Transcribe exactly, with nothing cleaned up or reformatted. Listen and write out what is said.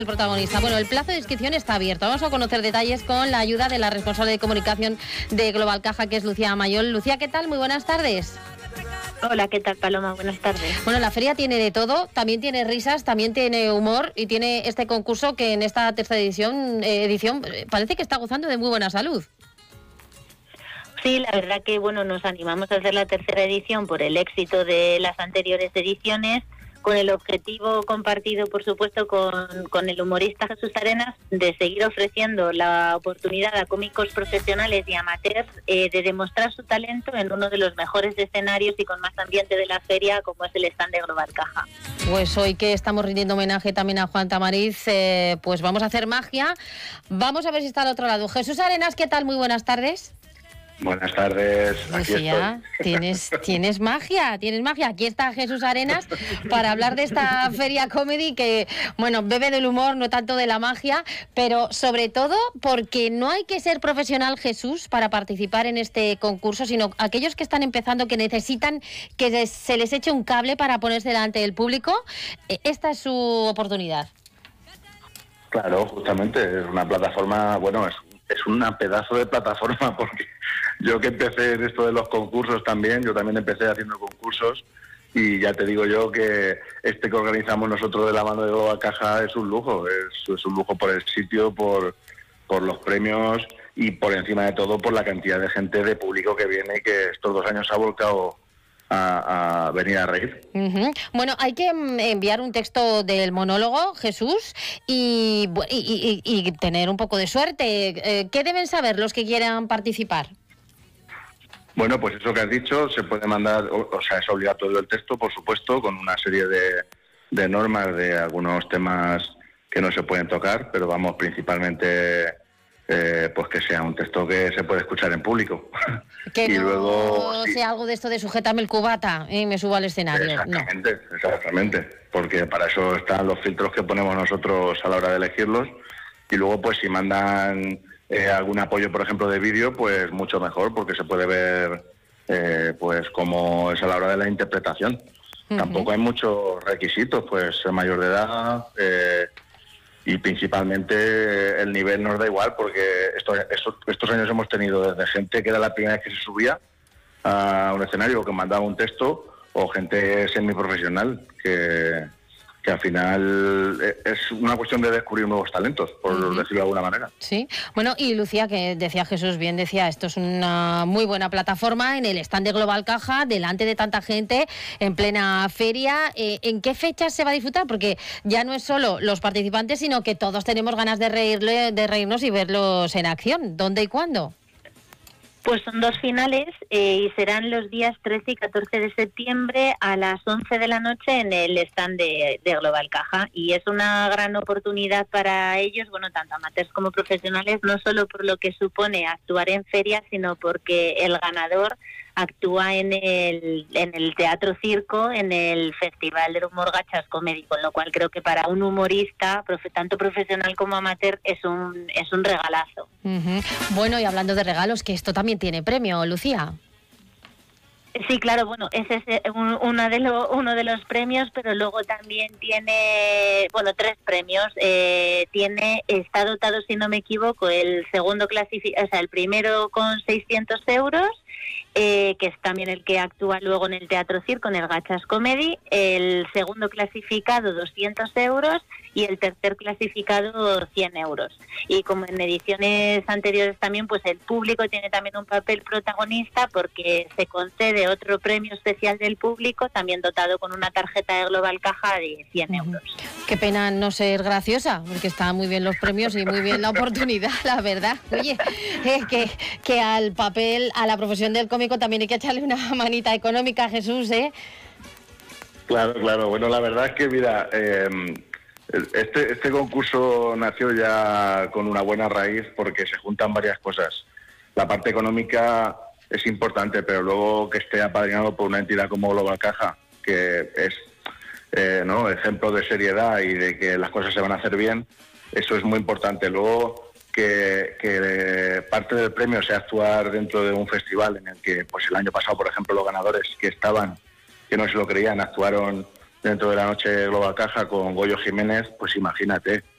El protagonista. Bueno, el plazo de inscripción está abierto. Vamos a conocer detalles con la ayuda de la responsable de comunicación de Global Caja, que es Lucía Mayol. Lucía, ¿qué tal? Muy buenas tardes. Hola, ¿qué tal, Paloma? Buenas tardes. Bueno, la feria tiene de todo, también tiene risas, también tiene humor y tiene este concurso que en esta tercera edición, eh, edición parece que está gozando de muy buena salud. Sí, la verdad que bueno, nos animamos a hacer la tercera edición por el éxito de las anteriores ediciones, con el objetivo compartido, por supuesto, con, con el humorista Jesús Arenas, de seguir ofreciendo la oportunidad a cómicos profesionales y amateurs eh, de demostrar su talento en uno de los mejores escenarios y con más ambiente de la feria, como es el stand de Global Caja. Pues hoy que estamos rindiendo homenaje también a Juan Tamariz, eh, pues vamos a hacer magia. Vamos a ver si está al otro lado. Jesús Arenas, ¿qué tal? Muy buenas tardes. Buenas tardes, aquí Lucía, estoy. tienes, tienes magia, tienes magia. Aquí está Jesús Arenas para hablar de esta feria comedy que, bueno, bebe del humor, no tanto de la magia, pero sobre todo porque no hay que ser profesional, Jesús, para participar en este concurso, sino aquellos que están empezando, que necesitan que se les eche un cable para ponerse delante del público. Esta es su oportunidad. Claro, justamente, es una plataforma, bueno, es, es una pedazo de plataforma, porque yo que empecé en esto de los concursos también, yo también empecé haciendo concursos, y ya te digo yo que este que organizamos nosotros de la mano de Global Caja es un lujo, es, es un lujo por el sitio, por, por los premios y por encima de todo por la cantidad de gente, de público que viene y que estos dos años ha volcado A, a venir a reír. Uh-huh. Bueno, hay que enviar un texto del monólogo, Jesús, y, y, y, y tener un poco de suerte. Eh, ¿Qué deben saber los que quieran participar? Bueno, pues eso que has dicho, se puede mandar, o, o sea, es obligatorio el texto, por supuesto, con una serie de, de normas de algunos temas que no se pueden tocar, pero vamos, principalmente... Eh, pues que sea un texto que se puede escuchar en público. Que y no luego, sea sí. algo de esto de sujétame el cubata y me subo al escenario. Exactamente, no. exactamente, porque para eso están los filtros que ponemos nosotros a la hora de elegirlos, y luego pues si mandan eh, algún apoyo, por ejemplo, de vídeo, pues mucho mejor, porque se puede ver eh, pues cómo es a la hora de la interpretación. Uh-huh. Tampoco hay muchos requisitos, pues ser mayor de edad... Eh, y principalmente el nivel nos da igual, porque estos, estos, estos años hemos tenido desde gente que era la primera vez que se subía a un escenario, que mandaba un texto, o gente semiprofesional, que, que al final es una cuestión de descubrir nuevos talentos, por uh-huh. decirlo de alguna manera. Sí, bueno, y Lucía, que decía Jesús bien, decía, esto es una muy buena plataforma en el stand de Global Caja, delante de tanta gente, en plena feria. Eh, ¿En qué fechas se va a disfrutar? Porque ya no es solo los participantes, sino que todos tenemos ganas de reírle, de reírnos y verlos en acción. ¿Dónde y cuándo? Pues son dos finales eh, y serán los días trece y catorce de septiembre a las once de la noche en el stand de, de Global Caja, y es una gran oportunidad para ellos, bueno, tanto amateurs como profesionales, no solo por lo que supone actuar en ferias, sino porque el ganador actúa en el en el Teatro Circo, en el Festival del Humor Gachas Comedy, con lo cual creo que para un humorista, profe, tanto profesional como amateur, es un es un regalazo. Uh-huh. Bueno, y hablando de regalos, que esto también tiene premio, Lucía. Sí, claro, bueno, ese es un, uno, de lo, uno de los premios, pero luego también tiene, bueno, tres premios. Eh, tiene, está dotado, si no me equivoco, el segundo clasificado, o sea, el primero con seiscientos euros, eh, que es también el que actúa luego en el Teatro Circo, en el Gachas Comedy, el segundo clasificado doscientos euros y el tercer clasificado cien euros. Y como en ediciones anteriores también, pues el público tiene también un papel protagonista, porque se concede otro premio especial del público, también dotado con una tarjeta de Global Caja de cien euros. Qué pena no ser graciosa, porque están muy bien los premios y muy bien la oportunidad, la verdad. Oye, eh, que, que al papel, a la profesión del cómico también hay que echarle una manita económica, Jesús, ¿eh? Claro, claro. Bueno, la verdad es que, mira, eh, este, este concurso nació ya con una buena raíz, porque se juntan varias cosas. La parte económica es importante, pero luego que esté apadrinado por una entidad como Global Caja, que es eh, ¿no? ejemplo de seriedad y de que las cosas se van a hacer bien, eso es muy importante. Luego que, que parte del premio sea actuar dentro de un festival en el que, pues el año pasado, por ejemplo, los ganadores que estaban, que no se lo creían, actuaron dentro de la noche Global Caja con Goyo Jiménez, pues imagínate,